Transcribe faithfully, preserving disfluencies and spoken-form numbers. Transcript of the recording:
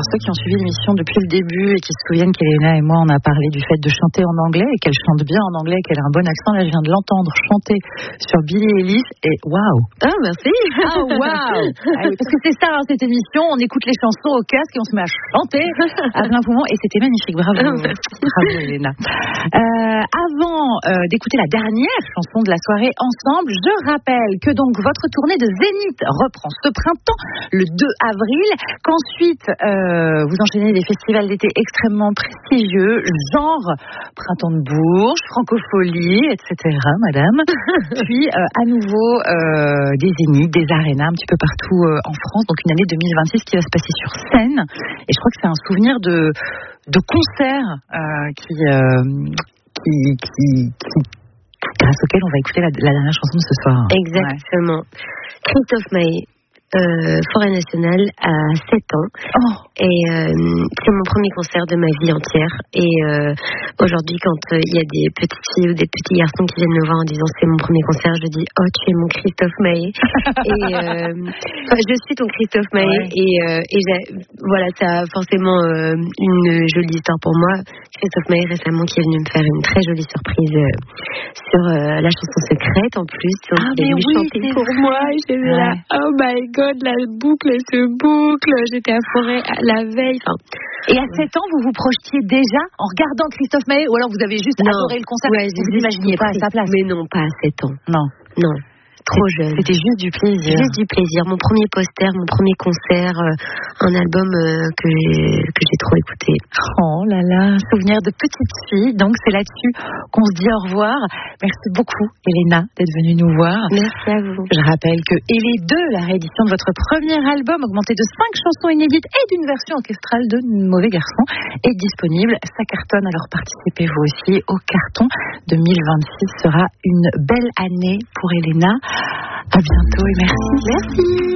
Alors ceux qui ont suivi l'émission depuis le début et qui se souviennent qu'Elena et moi on a parlé du fait de chanter en anglais et qu'elle chante bien en anglais, qu'elle a un bon accent, là je viens de l'entendre chanter sur Billie Eilish et waouh. Ah merci. Ah waouh. Parce que c'est ça hein, cette émission, on écoute les chansons au casque et on se met à chanter à plein poumon et c'était magnifique, bravo. Bravo Elena. Euh, avant euh, d'écouter la dernière chanson de la soirée ensemble, je rappelle que donc votre tournée de Zénith reprend ce printemps le deux avril, qu'ensuite euh, vous enchaînez des festivals d'été extrêmement prestigieux, genre Printemps de Bourges, Francophonie, et cetera madame. Puis euh, à nouveau euh, des Zéniths, des arénas un petit peu partout euh, en France, donc une année deux mille vingt-six qui va se passer sur scène et je crois que c'est un souvenir de, de concert euh, qui, euh, qui, qui, qui grâce auquel on va écouter la, la dernière chanson de ce soir. Exactement. Ouais. Christophe Maé, euh, Forêt Nationale, à sept ans. Oh. Et euh, c'est mon premier concert de ma vie entière. Et euh, aujourd'hui, quand il euh, y a des petites filles ou des petits garçons qui viennent me voir en disant c'est mon premier concert, je dis oh, tu es mon Christophe Maé. et euh, enfin, je suis ton Christophe Maé. Ouais. Et, euh, et j'ai, voilà, ça a forcément euh, une jolie histoire pour moi. Christophe Maé récemment qui est venu me faire une très jolie surprise euh, sur euh, la chanson Secrète en plus. Donc, ah, il est mais venu oui, chanter pour vrai. Moi. Et j'étais ouais. là, oh my god, la boucle se boucle. J'étais à Forêt la veille. Enfin, et à sept ans, vous vous projetiez déjà en regardant Christophe Maé ou alors vous avez juste non. adoré le concert ouais, vous vous imaginiez pas à sa place? Mais non, pas à sept ans. Non. Non. Trop jeune. C'était juste du plaisir. Juste du plaisir. Mon premier poster, mon premier concert, euh, un album euh, que, j'ai, que j'ai trop écouté. Oh là là, souvenir de petite fille. Donc c'est là-dessus qu'on se dit au revoir. Merci beaucoup, Elena, d'être venue nous voir. Merci à vous. Je rappelle que Et les deux, la réédition de votre premier album, augmenté de cinq chansons inédites et d'une version orchestrale de Mauvais Garçon, est disponible. Ça cartonne, alors participez vous aussi au carton. deux mille vingt-six sera une belle année pour Elena. À bientôt et merci. Merci.